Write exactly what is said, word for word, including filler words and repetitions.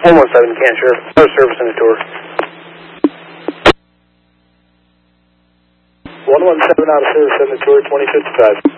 one one seven, Can Sheriff. No service in the tour. one one seven out of service in the tour, twenty fifty-five.